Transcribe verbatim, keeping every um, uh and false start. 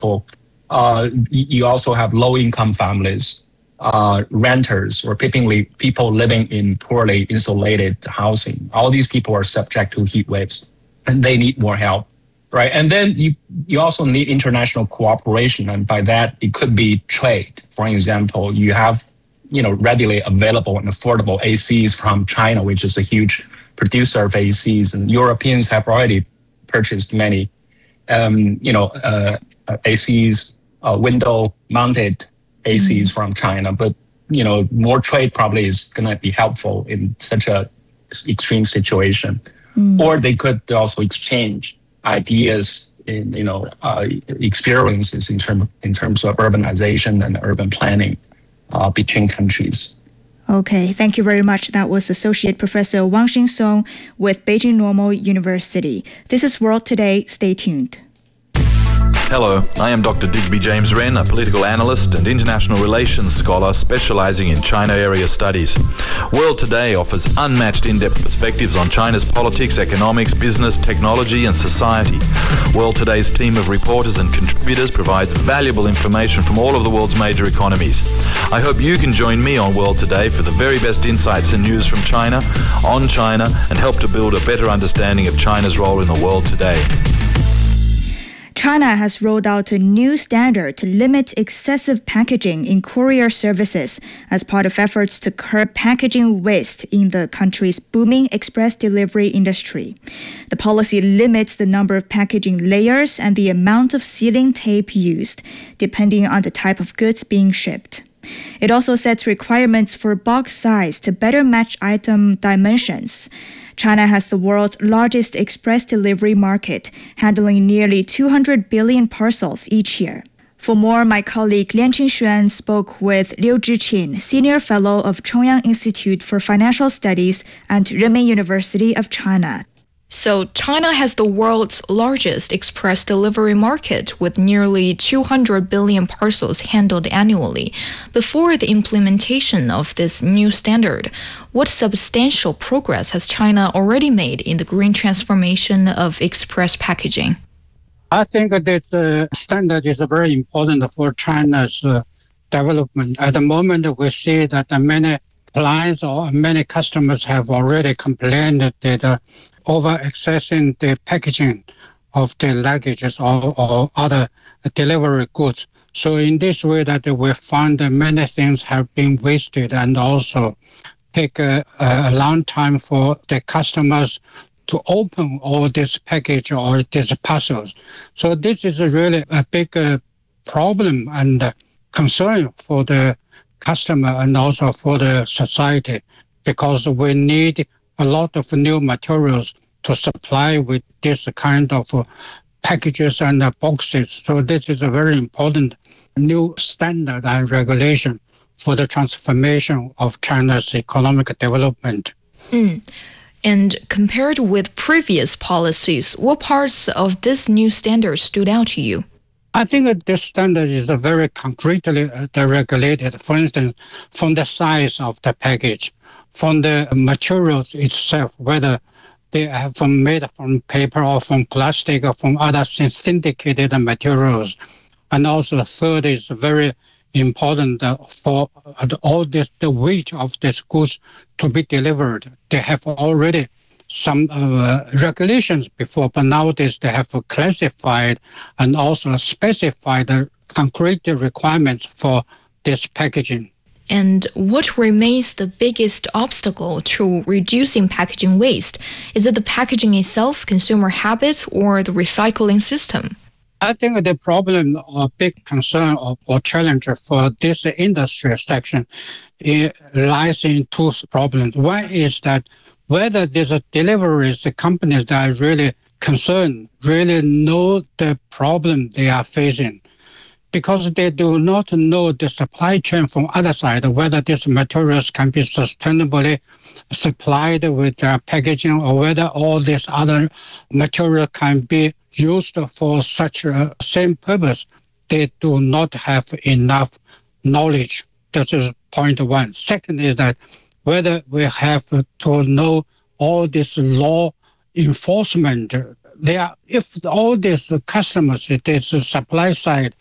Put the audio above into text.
example, uh, you also have low-income families, uh, renters, or people living in poorly insulated housing. All these people are subject to heat waves, and they need more help, right? And then you you also need international cooperation, and by that it could be trade. For example, you have you know readily available and affordable A Cs from China, which is a huge producer of A Cs, and Europeans have already purchased many, um, you know, uh, A Cs, uh, window-mounted A Cs mm-hmm. from China. But you know, more trade probably is going to be helpful in such a extreme situation. Mm-hmm. Or they could also exchange ideas in you know uh, experiences in term in terms of urbanization and urban planning uh, between countries. Okay, thank you very much. That was Associate Professor Wang Xinsong with Beijing Normal University. This is World Today. Stay tuned. Hello, I am Doctor Digby James Wren, a political analyst and international relations scholar specializing in China area studies. World Today offers unmatched in-depth perspectives on China's politics, economics, business, technology and society. World Today's team of reporters and contributors provides valuable information from all of the world's major economies. I hope you can join me on World Today for the very best insights and news from China, on China, and help to build a better understanding of China's role in the world today. China has rolled out a new standard to limit excessive packaging in courier services as part of efforts to curb packaging waste in the country's booming express delivery industry. The policy limits the number of packaging layers and the amount of sealing tape used, depending on the type of goods being shipped. It also sets requirements for box size to better match item dimensions. China has the world's largest express delivery market, handling nearly two hundred billion parcels each year. For more, my colleague Lian Qingxuan spoke with Liu Zhiqin, Senior Fellow of Chongyang Institute for Financial Studies and Renmin University of China. So China has the world's largest express delivery market with nearly two hundred billion parcels handled annually. Before the implementation of this new standard, what substantial progress has China already made in the green transformation of express packaging? I think that the standard is very important for China's uh, development. At the moment, we see that many clients or many customers have already complained that uh, over accessing the packaging of the luggages or, or other delivery goods. So in this way that we found that many things have been wasted and also take a, a long time for the customers to open all this package or these parcels. So this is really a big uh, problem and uh, concern for the customer and also for the society, because we need a lot of new materials to supply with this kind of uh, packages and uh, boxes. So this is a very important new standard and regulation for the transformation of China's economic development. Mm. And compared with previous policies, what parts of this new standard stood out to you? I think that this standard is a very concretely uh, regulated. For instance, from the size of the package, from the materials itself, whether they have from made from paper or from plastic or from other syndicated materials. And also the third is very important uh, for uh, all this, the weight of these goods to be delivered. They have already some uh, regulations before, but nowadays they have classified and also specified the concrete requirements for this packaging. And what remains the biggest obstacle to reducing packaging waste? Is it the packaging itself, consumer habits, or the recycling system? I think the problem or big concern or, or challenge for this industry section it lies in two problems. One is that whether these deliveries, the companies that are really concerned, really know the problem they are facing, because they do not know the supply chain from other side, whether these materials can be sustainably supplied with their packaging or whether all this other material can be used for such a same purpose. They do not have enough knowledge. That is point one. Second is that whether we have to know all this law enforcement they are, if all these customers, this supply side